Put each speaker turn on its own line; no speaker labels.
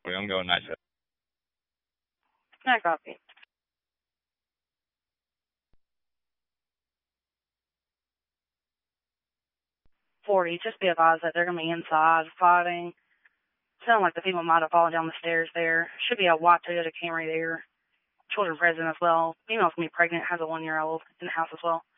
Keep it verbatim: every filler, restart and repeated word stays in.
We're going to go night shift.
No copy. forty, just be advised that they're going to be inside fighting. Sound like the people might have fallen down the stairs there. Should be a white Toyota Camry there. Children present as well. Female's going to be pregnant, has a one-year-old in the house as well.